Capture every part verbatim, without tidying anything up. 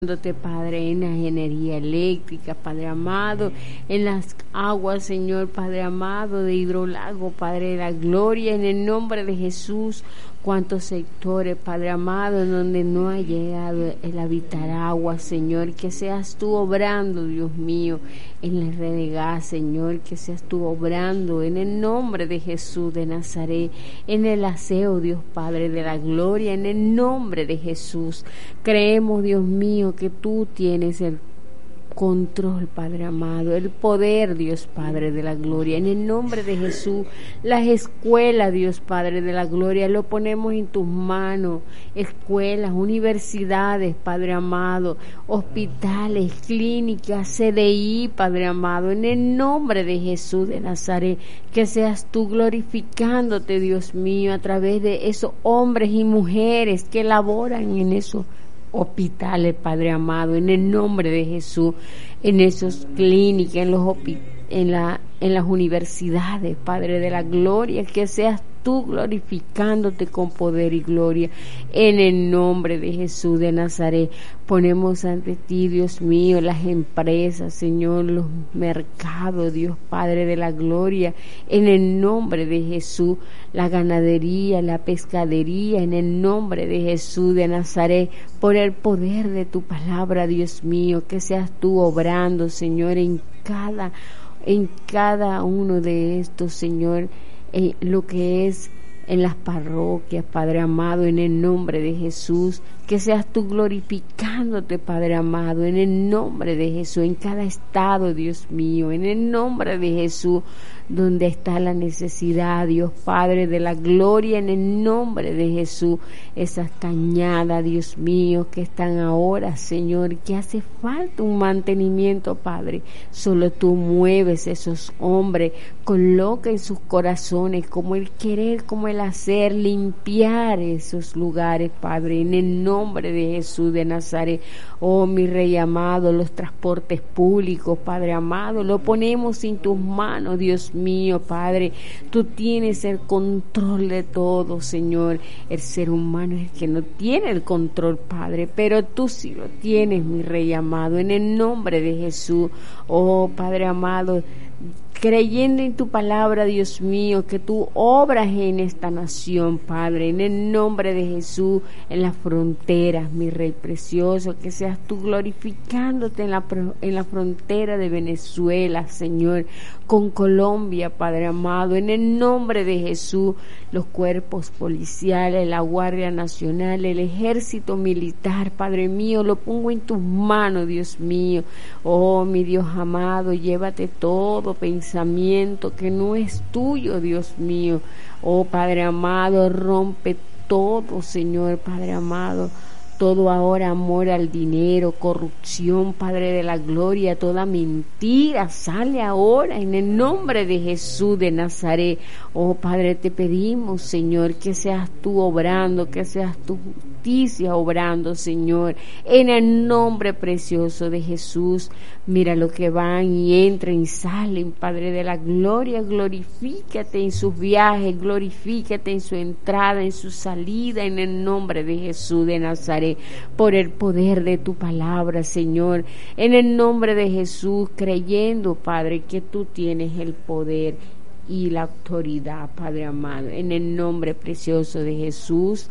Padre, en la energía eléctrica, Padre amado, en las aguas, Señor, Padre amado, de Hidrolago, Padre de la gloria, en el nombre de Jesús. Cuántos sectores, Padre amado, en donde no ha llegado el habitar agua, Señor, que seas tú obrando, Dios mío, en la red de gas, Señor, que seas tú obrando en el nombre de Jesús de Nazaret, en el aseo, Dios Padre de la gloria, en el nombre de Jesús. Creemos, Dios mío, que tú tienes el control, Padre amado, el poder, Dios Padre de la gloria, en el nombre de Jesús. Las escuelas, Dios Padre de la gloria, lo ponemos en tus manos, escuelas, universidades, Padre amado, hospitales, clínicas, C D I, Padre amado, en el nombre de Jesús de Nazaret, que seas tú glorificándote, Dios mío, a través de esos hombres y mujeres que laboran en eso hospitales, Padre amado, en el nombre de Jesús, en esos clínicas, en los en la en las universidades, Padre de la gloria, que seas tú glorificándote con poder y gloria, en el nombre de Jesús de Nazaret. Ponemos ante ti, Dios mío, las empresas, Señor, los mercados, Dios Padre de la gloria, en el nombre de Jesús, la ganadería, la pescadería, en el nombre de Jesús de Nazaret, por el poder de tu palabra, Dios mío, que seas tú obrando, Señor, en cada en cada uno de estos, Señor, eh, lo que es en las parroquias, Padre amado, en el nombre de Jesús, que seas tú glorificándote, Padre amado, en el nombre de Jesús, en cada estado, Dios mío, en el nombre de Jesús, donde está la necesidad, Dios Padre de la gloria, en el nombre de Jesús, esas cañadas, Dios mío, que están ahora, Señor, que hace falta un mantenimiento, Padre. Solo tú mueves esos hombres, coloca en sus corazones como el querer, como el hacer, limpiar esos lugares, Padre, en el nombre de Jesús de Nazaret. Oh, mi Rey amado, los transportes públicos, Padre amado, lo ponemos en tus manos, Dios mío, Padre. Tú tienes el control de todo, Señor. El ser humano es el que no tiene el control, Padre, pero tú sí lo tienes, mi Rey amado, en el nombre de Jesús. Oh, Padre amado, creyendo en tu palabra, Dios mío, que tú obras en esta nación, Padre, en el nombre de Jesús, en las fronteras, mi Rey precioso, que seas tú glorificándote en la, en la frontera de Venezuela, Señor, con Colombia, Padre amado, en el nombre de Jesús, los cuerpos policiales, la Guardia Nacional, el Ejército Militar, Padre mío, lo pongo en tus manos, Dios mío. Oh, mi Dios amado, llévate todo pensamiento que no es tuyo, Dios mío. Oh, Padre amado, rompe todo, Señor, Padre amado, todo ahora amor al dinero, corrupción, Padre de la gloria, toda mentira, sale ahora en el nombre de Jesús de Nazaret. Oh, Padre, te pedimos, Señor, que seas tú obrando, que seas tu justicia obrando, Señor, en el nombre precioso de Jesús. Mira lo que van y entran y salen, Padre de la gloria, glorifícate en sus viajes, glorifícate en su entrada, en su salida, en el nombre de Jesús de Nazaret, por el poder de tu palabra, Señor, en el nombre de Jesús, creyendo, Padre, que tú tienes el poder y la autoridad, Padre amado, en el nombre precioso de Jesús.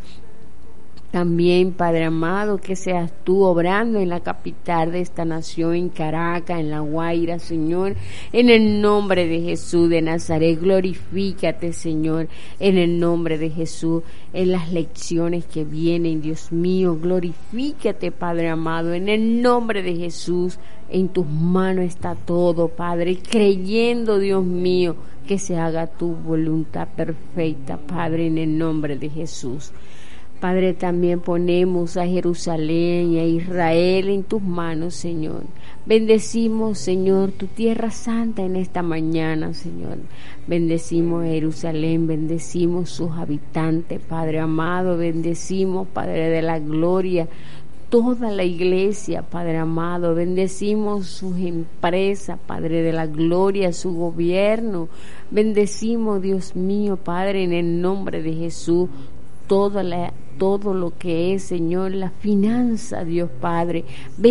También, Padre amado, que seas tú obrando en la capital de esta nación, en Caracas, en La Guaira, Señor, en el nombre de Jesús de Nazaret. Glorifícate, Señor, en el nombre de Jesús, en las lecciones que vienen, Dios mío, glorifícate, Padre amado, en el nombre de Jesús. En tus manos está todo, Padre, creyendo, Dios mío, que se haga tu voluntad perfecta, Padre, en el nombre de Jesús. Padre, también ponemos a Jerusalén y a Israel en tus manos, Señor. Bendecimos, Señor, tu tierra santa en esta mañana, Señor. Bendecimos a Jerusalén, bendecimos sus habitantes, Padre amado. Bendecimos, Padre de la gloria, toda la iglesia, Padre amado. Bendecimos sus empresas, Padre de la gloria, su gobierno. Bendecimos, Dios mío, Padre, en el nombre de Jesús, toda la todo lo que es, Señor, la finanza, Dios Padre.